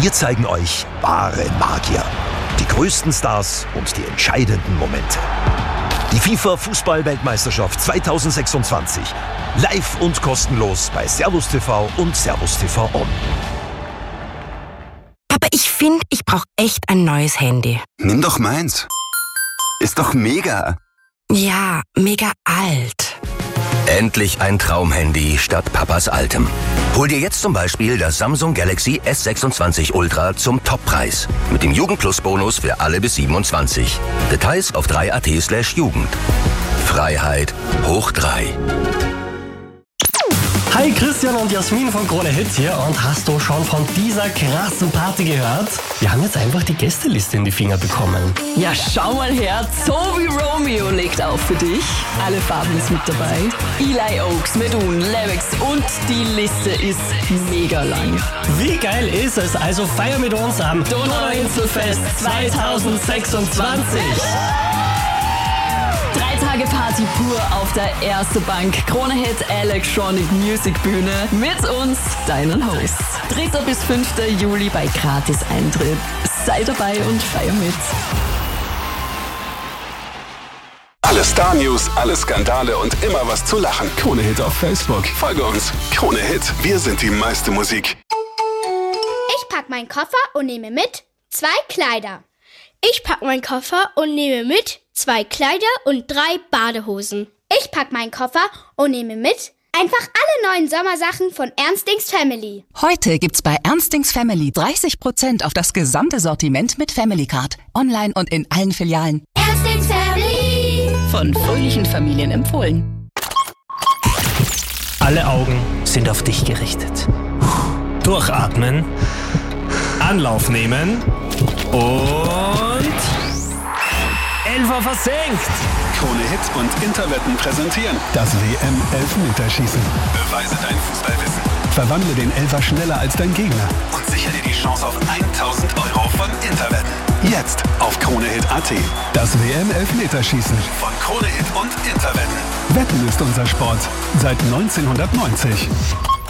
Wir zeigen euch wahre Magier. Die größten Stars und die entscheidenden Momente. Die FIFA-Fußball-Weltmeisterschaft 2026. Live und kostenlos bei Servus TV und Servus TV On. Aber ich finde, ich brauche echt ein neues Handy. Nimm doch meins. Ist doch mega. Ja, mega alt. Endlich ein Traumhandy statt Papas altem. Hol dir jetzt zum Beispiel das Samsung Galaxy S26 Ultra zum Toppreis. Mit dem Jugend-Plus-Bonus für alle bis 27. Details auf 3.at/Jugend. Freiheit hoch 3. Hi, Christian und Jasmin von Krone Hit hier, und hast du schon von dieser krassen Party gehört? Wir haben jetzt einfach die Gästeliste in die Finger bekommen. Ja, schau mal her, Toby Romeo legt auf für dich. Alle Farben ist mit dabei. Eli Oaks, Medun, Levex und die Liste ist mega lang. Wie geil ist es? Also feier mit uns am Donauinselfest 2026. 3 Tage Party pur auf der Erste Bank. Krone Hit Electronic Music Bühne. Mit uns, deinen Hosts. 3. bis 5. Juli bei Gratis-Eintritt. Sei dabei und feier mit. Alle Star-News, alle Skandale und immer was zu lachen. Krone Hit auf Facebook. Folge uns. Krone Hit. Wir sind die meiste Musik. Ich pack meinen Koffer und nehme mit 2 Kleider. Ich pack meinen Koffer und nehme mit 2 Kleider und 3 Badehosen. Ich pack meinen Koffer und nehme mit einfach alle neuen Sommersachen von Ernstings Family. Heute gibt's bei Ernstings Family 30% auf das gesamte Sortiment mit Family Card. Online und in allen Filialen. Ernstings Family. Von fröhlichen Familien empfohlen. Alle Augen sind auf dich gerichtet. Durchatmen, Anlauf nehmen und Elfer versenkt. Krone Hit und Interwetten präsentieren das WM-Elfmeterschießen. Beweise dein Fußballwissen. Verwandle den Elfer schneller als dein Gegner und sichere dir die Chance auf 1.000 € von Interwetten. Jetzt auf KroneHit.at. Das WM-Elfmeterschießen von Krone Hit und Interwetten. Wetten ist unser Sport seit 1990.